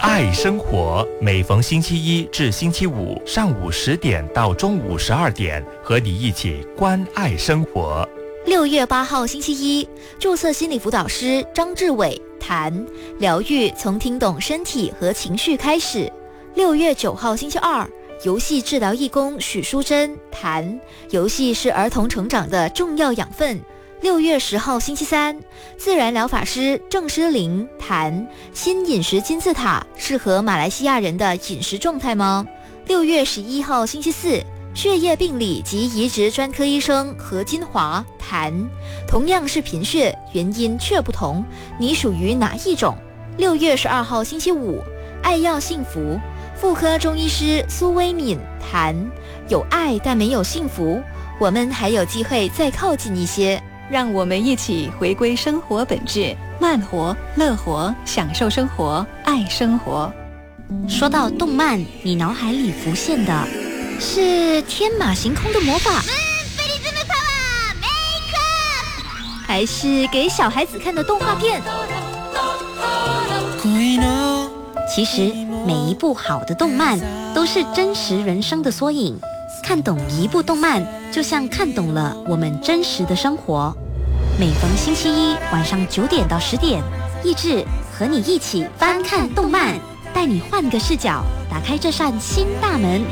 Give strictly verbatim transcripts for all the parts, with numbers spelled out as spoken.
爱生活，每逢星期一至星期五上午十点到中午十二点，和你一起关爱生活。 六月八号星期一，注册心理辅导师张志伟谈疗愈从听懂身体和情绪开始。六月九号星期二，游戏治疗义工许淑珍谈游戏是儿童成长的重要养分。六月十号星期三，自然疗法师郑诗玲谈新饮食金字塔适合马来西亚人的饮食状态吗？六月十一号星期四，血液病理及移植专科医生何金华谈同样是贫血，原因却不同，你属于哪一种？六月十二号星期五，爱要幸福，妇科中医师苏薇敏谈有爱但没有幸福，我们还有机会再靠近一些。 让我们一起回归生活本质，慢活、乐活，享受生活，爱生活。 说到动漫，你脑海里浮现的是天马行空的魔法，还是给小孩子看的动画片？其实每一部好的动漫都是真实人生的缩影，看懂一部动漫就像看懂了我们真实的生活。每逢星期一晚上九点到十点，益智和你一起翻看动漫，带你换个视角，打开这扇新大门。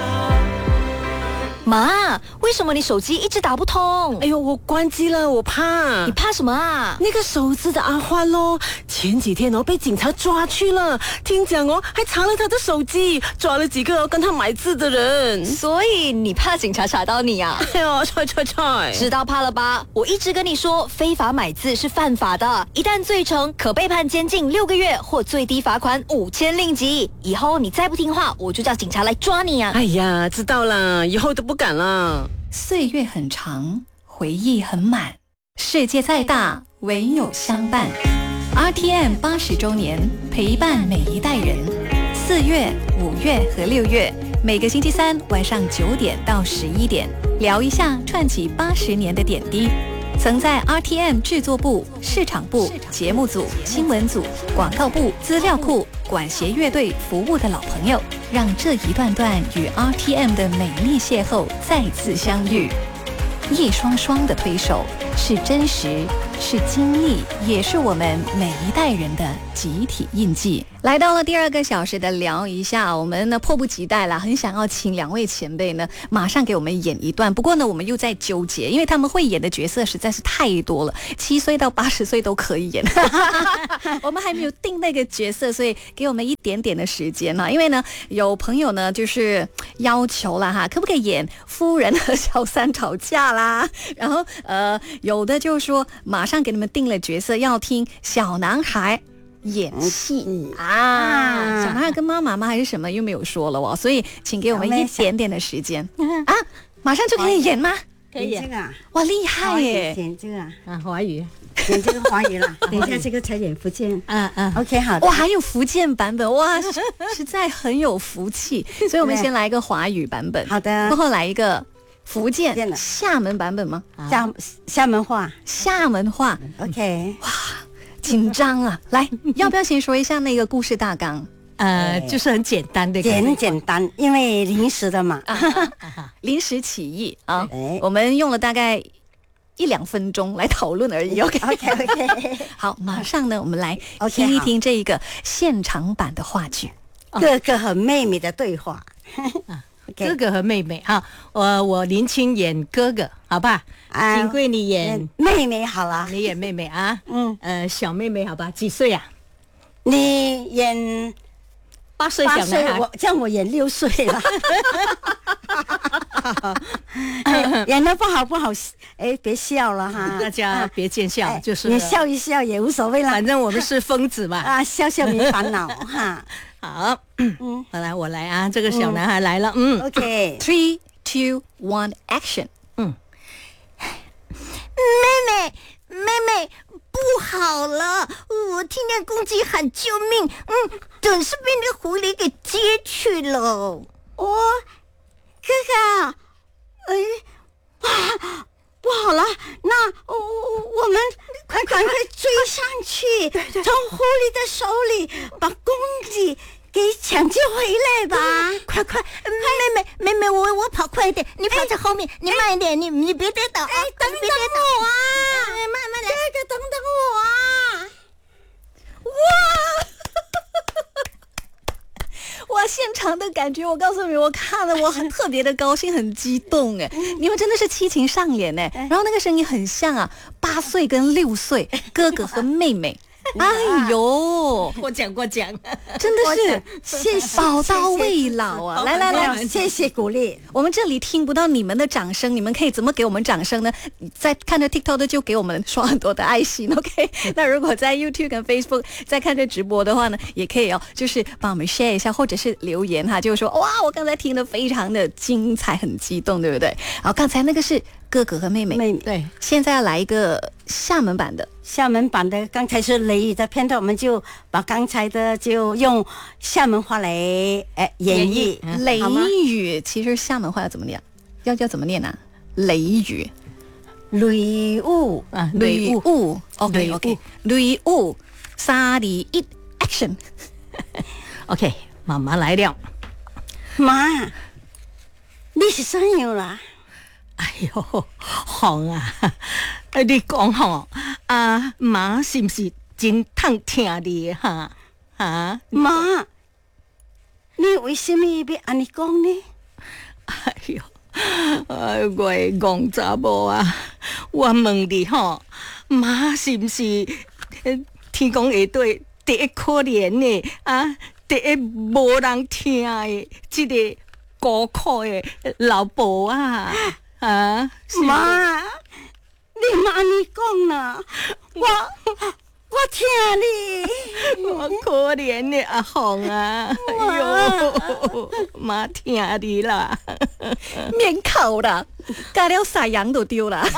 妈，为什么你手机一直打不通？ 哎呦，我关机了，我怕。 你怕什么啊？ 那个手指的阿欢咯，前几天哦被警察抓去了，听讲哦还查了他的手机，抓了几个、哦、跟他买字的人。 所以你怕警察查到你啊？ 哎呦，踹踹踹！ 知道怕了吧？我一直跟你说，非法买字是犯法的，一旦罪成，可被判监禁六个月或最低罚款五千令吉。以后你再不听话，我就叫警察来抓你啊！ 哎呀，知道了，以后都不敢了。 岁月很长，回忆很满，世界再大，唯有相伴。R T M 八十周年，陪伴每一代人。四月、五月和六月，每个星期三晚上九点到十一点，聊一下串起八十年的点滴。曾在 R T M 制作部、市场部、节目组、新闻组、广告部、资料库、管弦乐队服务的老朋友，让这一段段与 R T M 的美丽邂逅再次相遇。一双双的推手，是真实，是经历，也是我们每一代人的集体印记。来到了第二个小时的聊一下，我们呢迫不及待了，很想要请两位前辈呢马上给我们演一段。不过呢，我们又在纠结，因为他们会演的角色实在是太多了，七岁到八十岁都可以演。我们还没有定那个角色，所以给我们一点点的时间哈。因为呢，有朋友呢就是要求了哈，可不可以演夫人和小三吵架啦？然后呃，有的就说马上给你们定了角色，要听小男孩演戏、嗯、啊，小男孩跟妈妈吗还是什么又没有说了哦，所以请给我们一点点的时间啊，马上就可以演吗？ 可以演这个、啊、 哇，厉害耶！ 演这个啊， 啊华语， 演这个华语啦。等一下这个才演福建。 嗯嗯 ，OK 好的。 哇，还有福建版本，哇，实在很有福气。所以我们先来一个华语版本， 好的， 过后来一个福建厦门版本吗？ 厦厦门话， 厦门话。 OK， 哇，紧张啊！来，要不要先说一下那个故事大纲？ 呃，就是很简单的， 很简单，因为临时的嘛， 临时起意啊，我们用了大概一两分钟来讨论而已。OK OK OK， 好，马上呢，我们来听一听这一个现场版的话剧， 哥哥和妹妹的对话。 哥哥和妹妹哈，我我林青演哥哥，好吧？啊，金贵你演妹妹好了， 你演妹妹啊，嗯，呃，小妹妹好吧？几岁啊？ 你演八岁小男孩， 我这样我演六岁了。哎，演得不好不好，哎，别笑了哈， 大家别见笑，哎、就是你笑一笑也无所谓啦， 反正我们是疯子嘛， 啊，笑笑没烦恼哈。 好，嗯，好来，我来啊，这个小男孩来了，嗯 ，OK，three two one action， 嗯， 妹妹妹妹不好了，我听见公鸡喊救命，嗯，准是被那狐狸给接去了。 哦，哥哥，哎，哇， 不好了，那我我们快赶快追上去，从狐狸的手里把公鸡给抢救回来吧！ 快快，妹妹妹妹，我我跑快一点，你跑在后面，你慢一点，你你别跌倒啊！ 哎，等等我啊！ 慢慢来， 哥哥，等等我啊！ 哇！哇，现场的感觉，我告诉你，我看了，我很特别的高兴，很激动哎！你们真的是七情上演哎，然后那个声音很像啊，八岁跟六岁，哥哥和妹妹。哎呦， 过奖过奖， 真的是谢谢宝刀未老啊！来来来， 谢谢鼓励。 我们这里听不到你们的掌声，你们可以怎么给我们掌声呢？在看着 TikTok 的就给我们刷很多的爱心 ，OK？ 那如果在 YouTube 跟 Facebook 在看着直播的话呢，也可以哦，就是帮我们 share 一下，或者是留言哈，就是说哇，我刚才听得非常的精彩，很激动，对不对？然后刚才那个是哥哥和妹妹， 妹妹对， 现在要来一个厦门版的。 厦门版的刚才是雷雨的片段，我们就把刚才的就用厦门话来哎演绎。 雷雨其实厦门话要怎么念？要要怎么念呢、啊？雷雨， 雷雨啊， 雷雨 ，OK OK， 雷雨，三二一 ，Action！ OK， 妈妈来了。 妈，你是怎样啦？ 哎呦，红啊！你讲吼啊，妈是不是真痛听你哈？啊， 妈，你为什么要安尼讲呢？ 哎呦，哎，我讲查某啊，我问你吼，妈是不是天公下对第一可怜的啊，第一无人听的这个孤苦的老婆啊？啊， 妈，你嘛安尼讲啦，我我听你， 我可怜的阿红啊，哎呦，妈听你啦， 免哭啦，加了撒羊都丢了。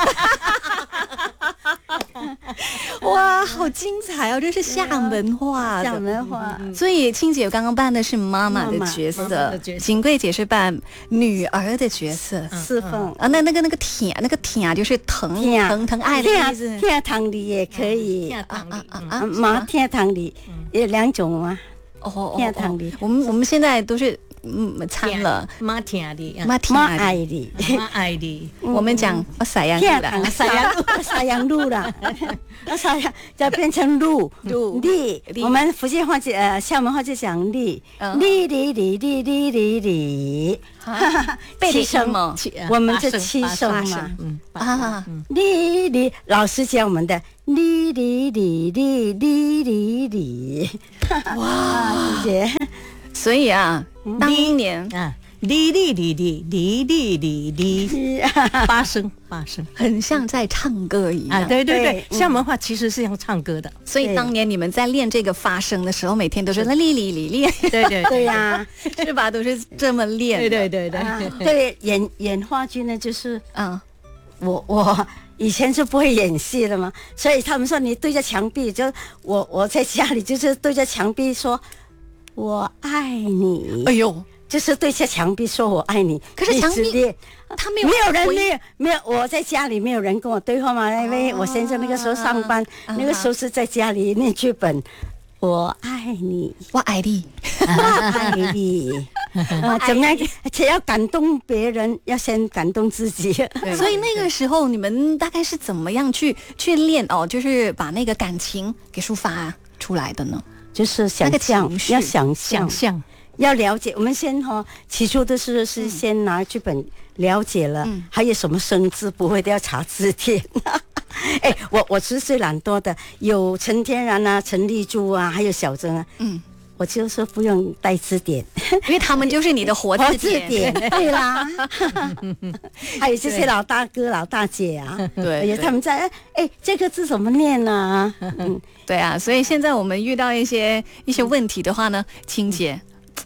哇，好精彩哦！这是厦门话的， 厦门话。 所以青姐刚刚扮的是妈妈的角色，锦贵姐是扮女儿的角色， 侍奉啊。那那个那个甜，那个甜就是疼疼疼爱的意思。 天堂里也可以啊啊啊啊！妈，天堂里有两种吗？ 哦， 天堂里， 我们我们现在都是嗯掺了， 妈听你， 妈听妈爱你， 妈爱你。 我们讲撒羊天路堂撒羊撒羊路了，撒羊就变成路路力。我们福建话就呃厦门话就讲力力力力力力力力，七声嘛，我们这七声嘛，啊，力力老师教我们的力力力力力力力，哇，谢谢。 所以啊，当年啊，哩哩哩哩哩哩哩哩，八声八声， 很像在唱歌一样。 啊，对对对，厦门话其实是像唱歌的。 所以当年你们在练这个发声的时候，每天都是哩哩哩哩， 对对对呀， 是吧？都是这么练。 对对对对对，演演话剧呢，就是嗯， 我我。以前是不会演戏的嘛，所以他们说你对着墙壁，就我我在家里就是对着墙壁说我爱你， 哎呦， 就是对着墙壁说我爱你。 可是墙壁他没有没有人没有没有，我在家里没有人跟我对话嘛，因为我先生那个时候上班， 啊、 那个时候是在家里念剧本。我爱你， 我爱你， 我爱你。啊，怎么样？而且要感动别人，要先感动自己。 所以那个时候你们大概是怎么样去去练哦？就是把那个感情给抒发出来的呢？ 就是想象，要想想象， 要了解。我们先哈、哦，起初的是是先拿剧本了解了，嗯、还有什么生字不会都要查字典。哎，我我是最懒惰的，有陈天然啊、陈丽珠啊，还有小珍啊，嗯，我就是不用带字典， 因为他们就是你的活字典， 典对啦。还有这些老大哥、老大姐啊， 对， 有他们在，哎，这个字怎么念呢、啊？ 嗯，对啊，所以现在我们遇到一些一些问题的话呢，青姐。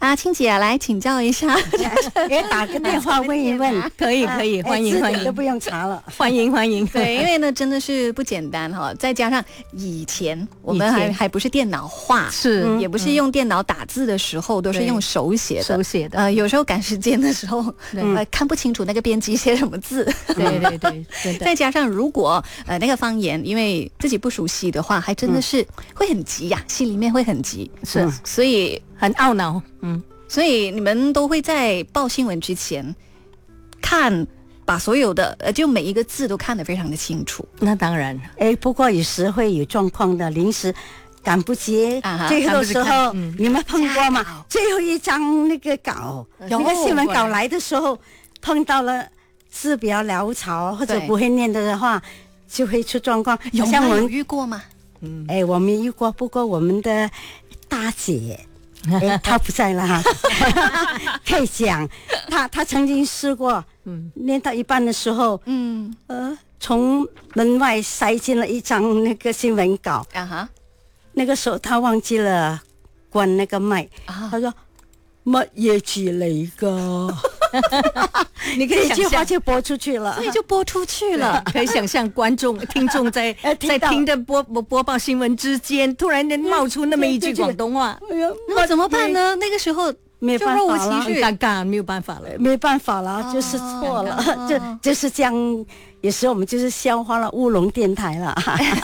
啊，青姐来请教一下， 给打个电话问一问， 可以可以，欢迎欢迎， 都不用查了， 欢迎欢迎。 对，因为呢真的是不简单哈，再加上以前我们还还不是电脑化， 是、嗯、 也不是用电脑打字的时候，都是用手写的， 手写的。 呃，有时候赶时间的时候，呃，看不清楚那个编辑写什么字。 对对对，对再加上如果呃那个方言，因为自己不熟悉的话，还真的是会很急呀、啊，心里面会很急， 是， 所以很懊恼。嗯， 所以你们都会在报新闻之前看，把所有的呃就每一个字都看得非常的清楚。 那当然， 哎，不过有时会有状况的，临时赶不及， 啊、 最后的时候、嗯、你们碰过吗？最后一张那个稿，那个新闻稿来的时候，碰到了字比较潦草或者不会念的话，就会出状况。 有像我们有遇过吗？ 嗯，哎，我没遇过，不过我们的大姐。哎，他不在了哈，可以讲，他他曾经试过，嗯，念到一半的时候，嗯，呃，从门外塞进了一张那个新闻稿，啊哈，那个时候他忘记了关那个麦，啊、他说乜嘢字嚟噶？ 你可以这句话就播出去了， 所以就播出去了。 可以想象观众、听众在在听着播播报新闻之间，突然间冒出那么一句广东话， 那怎么办呢？那个时候没办法了， 尴尬，没有办法了， 没办法了，哦、就是错了，就就是这样。有时候我们就是消化了乌龙电台了，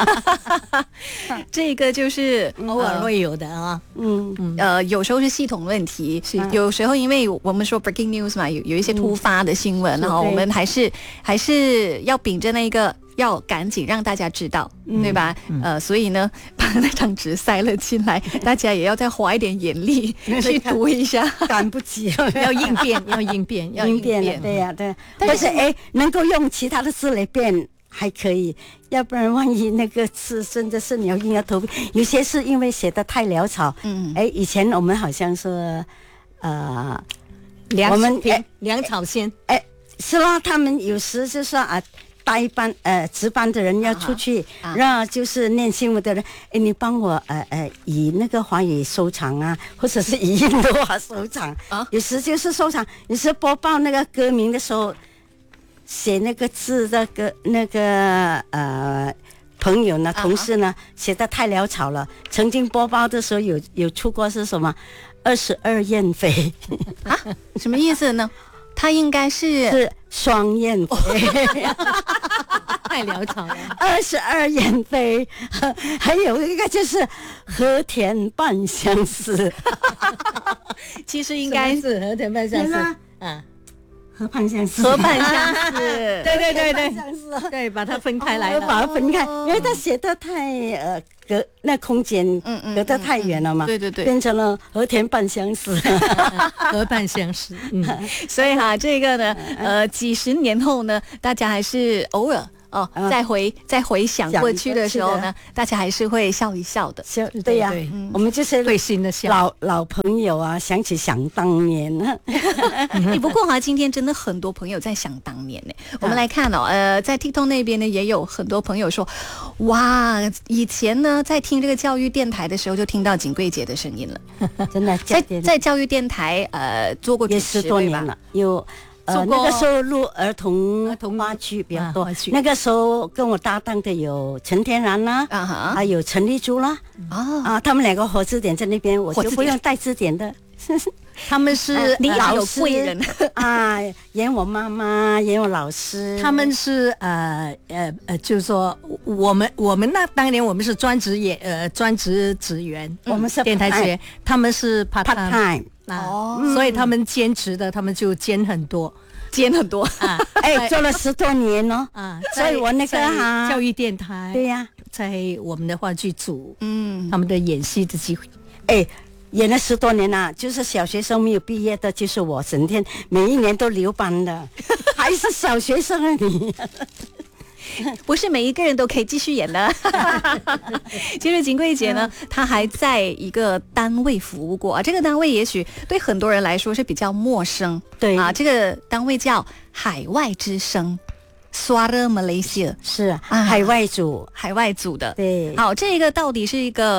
这个就是偶尔会有的啊， 嗯呃，有时候是系统问题，是有时候因为我们说 breaking news 嘛，有有一些突发的新闻，然后我们还是还是要秉着那个。要赶紧让大家知道，嗯、对吧？嗯、呃，所以呢，把那张纸塞了进来，大家也要再花一点眼力去读一下， 赶不及， 要应变，要应变，要应变， 对呀、啊，对。但是哎，能够用其他的字来变还可以，要不然万一那个字真的是你要硬要投币，有些是因为写的太潦草。嗯，哎，以前我们好像是呃， 我们哎粮草先， 哎，是啦，他们有时就说啊。带班呃值班的人要出去，啊、让就是念新闻的人，哎，你帮我呃呃以那个华语收场啊，或者是以印度话收场。啊，有时就是收场，有时播报那个歌名的时候，写那个字的个那个呃朋友呢、同事呢，写的太潦草了。曾经播报的时候有有出过是什么二十二燕飞啊？什么意思呢？他应该是是双燕飞， 太潦草了。 二十二燕飞，还有一个就是和田半相思。 其实应该是和田半相思，嗯。 河畔相思， 河畔相思， 对对对对，对，把它分开来了， 把它分开，因为它写的太呃隔那空间嗯嗯隔得太远了嘛， 对对对， 变成了和田半相思， 河畔相思，嗯， 所以哈，这个呢，呃，几十年后呢，大家还是偶尔。哦，再回再回想过去的时候呢，大家还是会笑一笑的。 笑，对呀、啊嗯，我们就是会心的笑。 老老朋友啊，想起想当年。 欸、不过哈、啊，今天真的很多朋友在想当年呢。我们来看哦，呃，在 TikTok 那边呢，也有很多朋友说，哇，以前呢，在听这个教育电台的时候，就听到景贵姐的声音了。 真的， 在在教育电台呃做过主持也十多年了，有。呃，那个时候录儿童儿童话剧比较多、 啊。 那个时候跟我搭档的有陈天然啦、啊，啊还有陈丽珠啦，啊啊，他们两个活字典在那边，我就不用带字典的。 他们是、呃、 你老有贵人啊，演我妈妈，演我老师。 他们是呃呃呃，就是说我们我们那当年我们是专职演呃专职职员， 我们是电台职员，他们是 part time。Part time 哦、啊，所以他们兼职的，他们就兼很多， 兼很多啊！哎，做了十多年哦，啊，所以我那个哈教育电台， 对呀、啊， 在我们的话剧组，嗯，他们的演戏的机会， 哎，演了十多年了、啊，就是小学生没有毕业的，就是我，整天每一年都留班的，还是小学生啊你。 不是每一个人都可以继续演的。其实景贵姐呢，她还在一个单位服务过啊，这个单位也许对很多人来说是比较陌生。 对啊，这个单位叫海外之声 Suara Malaysia， 是啊，海外组， 海外组的。 对， 好，这个到底是一个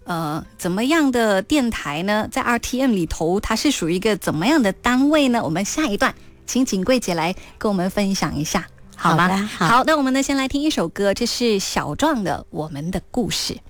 呃，怎么样的电台呢？在 R T M 里头，它是属于一个怎么样的单位呢？我们下一段请景贵姐来跟我们分享一下，好吗？ 好的，好好，那我们呢先来听一首歌，这是小壮的《我们的故事》。